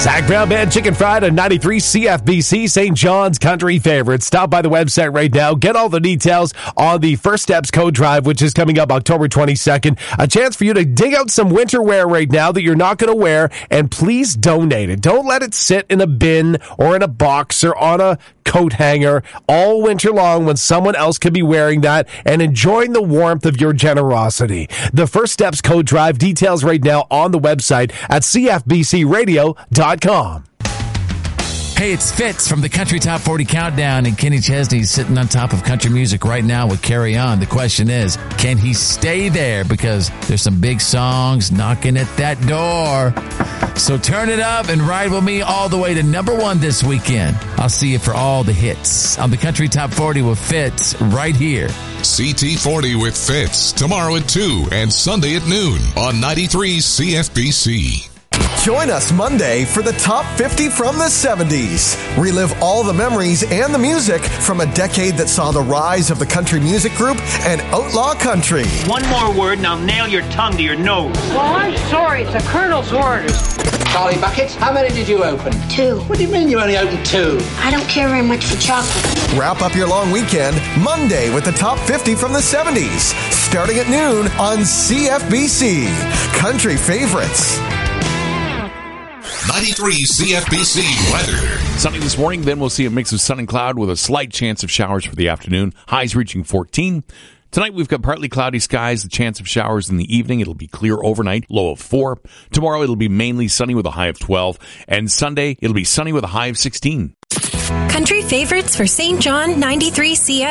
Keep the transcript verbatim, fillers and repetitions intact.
Zach Brown Band Chicken Fried on ninety-three C F B C, Saint John's Country Favorite. Stop by the website right now. Get all the details on the First Steps Code Drive, which is coming up October twenty-second. A chance for you to dig out some winter wear right now that you're not going to wear, and please donate it. Don't let it sit in a bin or in a box or on a coat hanger all winter long when someone else could be wearing that and enjoying the warmth of your generosity. The First Steps Code Drive, details right now on the website at c f b c radio dot com. Hey, it's Fitz from the Country Top forty Countdown, and Kenny Chesney's sitting on top of country music right now with Carry On. The question is, can he stay there? Because there's some big songs knocking at that door. So turn it up and ride with me all the way to number one this weekend. I'll see you for all the hits on the Country Top forty with Fitz right here. C T forty with Fitz tomorrow at two and Sunday at noon on ninety-three C F B C. Join us Monday for the Top fifty from the seventies. Relive all the memories and the music from a decade that saw the rise of the country music group and outlaw country. One more word and I'll nail your tongue to your nose. Well, I'm sorry. It's the Colonel's orders. Charlie Buckets, how many did you open? Two. What do you mean you only opened two? I don't care very much for chocolate. Wrap up your long weekend Monday with the Top fifty from the seventies, starting at noon on C F B C. Country Favorites. ninety-three C F B C weather. Sunny this morning, then we'll see a mix of sun and cloud with a slight chance of showers for the afternoon. Highs reaching fourteen. Tonight we've got partly cloudy skies, the chance of showers in the evening. It'll be clear overnight, low of four. Tomorrow it'll be mainly sunny with a high of twelve. And Sunday it'll be sunny with a high of sixteen. Country Favorites for Saint John, ninety-three C F.